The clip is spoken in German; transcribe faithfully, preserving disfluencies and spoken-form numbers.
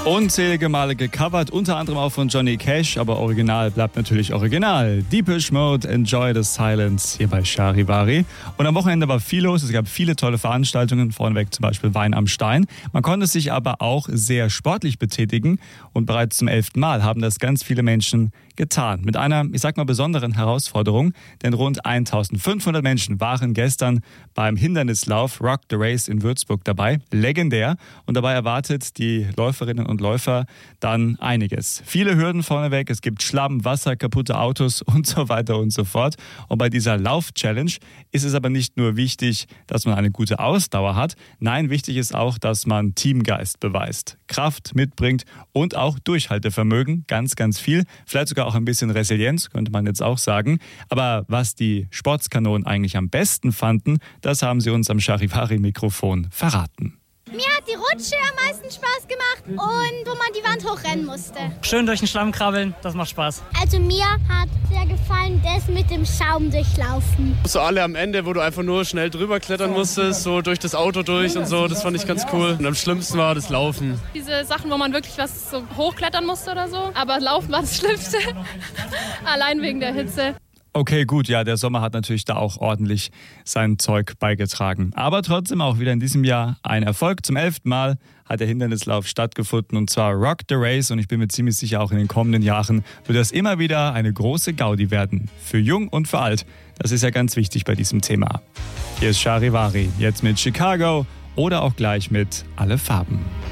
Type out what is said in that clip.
Unzählige Male gecovert, unter anderem auch von Johnny Cash, aber original bleibt natürlich original. Depeche Mode, Enjoy the Silence, hier bei Charivari. Und am Wochenende war viel los, es gab viele tolle Veranstaltungen, vorneweg zum Beispiel Wein am Stein. Man konnte sich aber auch sehr sportlich betätigen und bereits zum elften Mal haben das ganz viele Menschen getan. Mit einer, ich sag mal, besonderen Herausforderung, denn rund eintausendfünfhundert Menschen waren gestern beim Hindernislauf Rock the Race in Würzburg dabei. Legendär. Und dabei erwartet die Läuferinnen und Läufer dann einiges. Viele Hürden vorneweg, es gibt Schlamm, Wasser, kaputte Autos und so weiter und so fort. Und bei dieser Lauf-Challenge ist es aber nicht nur wichtig, dass man eine gute Ausdauer hat. Nein, wichtig ist auch, dass man Teamgeist beweist, Kraft mitbringt und auch Durchhaltevermögen, ganz, ganz viel. Vielleicht sogar auch ein bisschen Resilienz, könnte man jetzt auch sagen. Aber was die Sportskanonen eigentlich am besten fanden, das haben sie uns am Charivari-Mikrofon verraten. Mir hat die Rutsche am meisten Spaß gemacht und wo man die Wand hochrennen musste. Schön durch den Schlamm krabbeln, das macht Spaß. Also mir hat sehr gefallen, das mit dem Schaum durchlaufen. So alle am Ende, wo du einfach nur schnell drüber klettern musstest, so durch das Auto durch und so, das fand ich ganz cool. Und am schlimmsten war das Laufen. Diese Sachen, wo man wirklich was so hochklettern musste oder so. Aber Laufen war das Schlimmste. Allein wegen der Hitze. Okay, gut, ja, der Sommer hat natürlich da auch ordentlich sein Zeug beigetragen. Aber trotzdem auch wieder in diesem Jahr ein Erfolg. Zum elften Mal hat der Hindernislauf stattgefunden und zwar Rock the Race. Und ich bin mir ziemlich sicher, auch in den kommenden Jahren wird das immer wieder eine große Gaudi werden. Für jung und für alt. Das ist ja ganz wichtig bei diesem Thema. Hier ist Charivari, jetzt mit Chicago oder auch gleich mit Alle Farben.